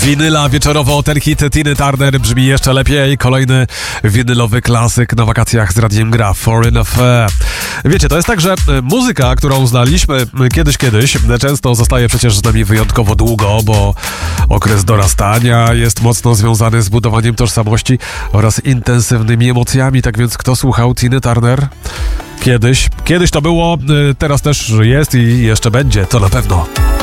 Winyla wieczorowo, ten hit Tiny Turner brzmi jeszcze lepiej. Kolejny winylowy klasyk na wakacjach z Radiem Gra, Foreign Affair. Wiecie, to jest tak, że muzyka, którą znaliśmy kiedyś, często zostaje przecież z nami wyjątkowo długo, bo okres dorastania jest mocno związany z budowaniem tożsamości oraz intensywnymi emocjami. Tak więc kto słuchał Tiny Turner? Kiedyś to było, teraz też jest i jeszcze będzie, to na pewno.